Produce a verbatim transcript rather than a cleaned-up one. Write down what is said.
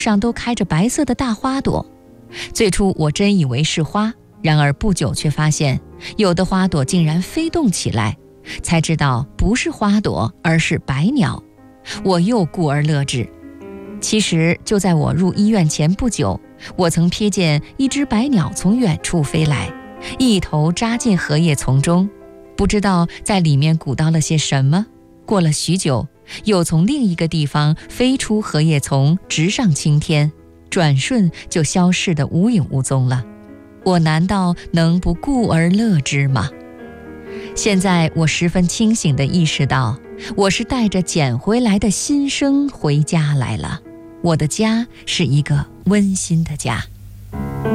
上都开着白色的大花朵。最初我真以为是花，然而不久却发现有的花朵竟然飞动起来，才知道不是花朵，而是白鸟。我又顾而乐之。其实就在我入医院前不久，我曾瞥见一只白鸟从远处飞来，一头扎进荷叶丛中，不知道在里面鼓捣了些什么。过了许久，又从另一个地方飞出荷叶丛，直上青天，转瞬就消失得无影无踪了。我难道能不顾而乐之吗？现在我十分清醒地意识到，我是带着捡回来的新生回家来了。我的家是一个温馨的家。